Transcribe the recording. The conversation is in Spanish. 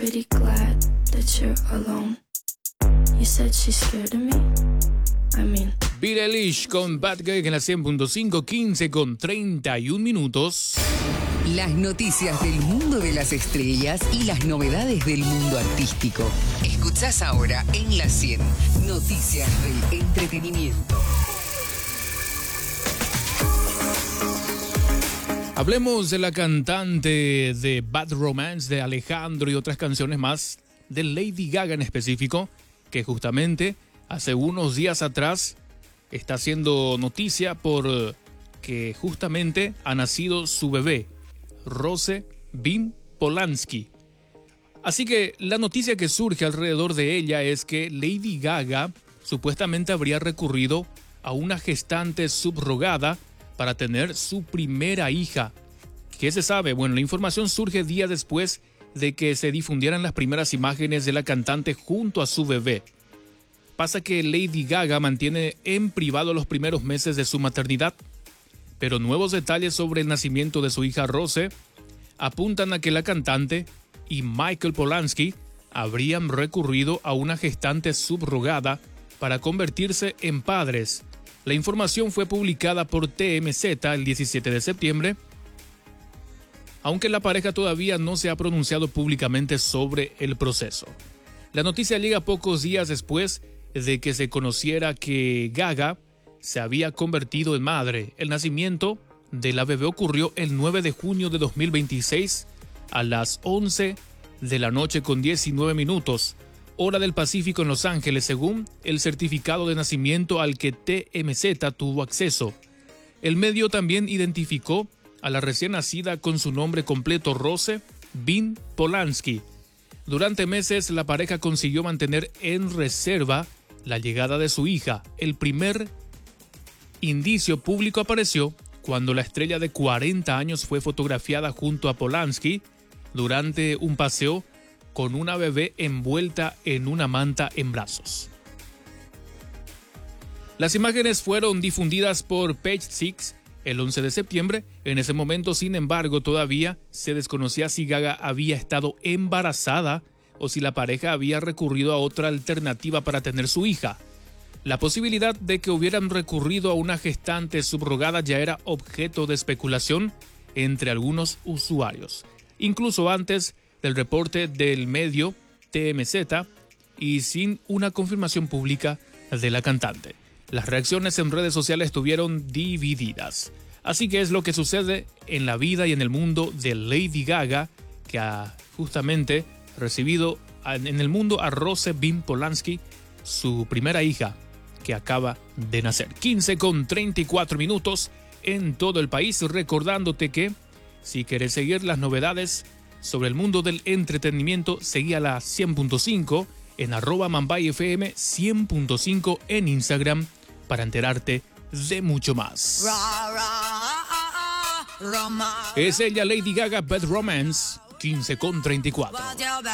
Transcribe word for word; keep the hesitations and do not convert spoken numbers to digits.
Pretty glad that you're alone. You said she's scared of me. I mean. Billie Eilish con Bad Guy en la cien punto cinco, quince con treinta y un minutos. Las noticias del mundo de las estrellas y las novedades del mundo artístico. Escuchás ahora en la cien, Noticias del Entretenimiento. Hablemos de la cantante de Bad Romance, de Alejandro y otras canciones más, de Lady Gaga en específico, que justamente hace unos días atrás está haciendo noticia por que justamente ha nacido su bebé, Rose Bim Polanski. Así que la noticia que surge alrededor de ella es que Lady Gaga supuestamente habría recurrido a una gestante subrogada para tener su primera hija. ¿Qué se sabe? Bueno, la información surge días después de que se difundieran las primeras imágenes de la cantante junto a su bebé. Pasa que Lady Gaga mantiene en privado los primeros meses de su maternidad, pero nuevos detalles sobre el nacimiento de su hija Rose apuntan a que la cantante y Michael Polanski habrían recurrido a una gestante subrogada para convertirse en padres. La información fue publicada por T M Z el diecisiete de septiembre, aunque la pareja todavía no se ha pronunciado públicamente sobre el proceso. La noticia llega pocos días después de que se conociera que Gaga se había convertido en madre. El nacimiento de la bebé ocurrió el nueve de junio de dos mil veintiséis a las once de la noche con diecinueve minutos, hora del Pacífico en Los Ángeles, según el certificado de nacimiento al que T M Z tuvo acceso. El medio también identificó a la recién nacida con su nombre completo, Rose Bim Polanski. Durante meses, la pareja consiguió mantener en reserva la llegada de su hija. El primer indicio público apareció cuando la estrella de cuarenta años fue fotografiada junto a Polanski durante un paseo con una bebé envuelta en una manta en brazos. Las imágenes fueron difundidas por Page Six el once de septiembre. En ese momento, sin embargo, todavía se desconocía si Gaga había estado embarazada o si la pareja había recurrido a otra alternativa para tener su hija. La posibilidad de que hubieran recurrido a una gestante subrogada ya era objeto de especulación entre algunos usuarios, incluso antes del reporte del medio T M Z y sin una confirmación pública de la cantante. Las reacciones en redes sociales estuvieron divididas. Así que es lo que sucede en la vida y en el mundo de Lady Gaga, que ha justamente recibido en el mundo a Rose Bim Polanski, su primera hija, que acaba de nacer. quince con treinta y cuatro minutos en todo el país, recordándote que si quieres seguir las novedades sobre el mundo del entretenimiento, seguí a la cien punto cinco en arroba Mambay F M cien punto cinco en Instagram para enterarte de mucho más. Es ella, Lady Gaga, Bad Romance, quince con treinta y cuatro.